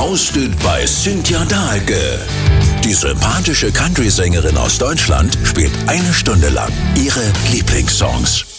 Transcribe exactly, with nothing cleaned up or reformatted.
hosted by Cynthia Dahlke. Die sympathische Country-Sängerin aus Deutschland spielt eine Stunde lang ihre Lieblingssongs.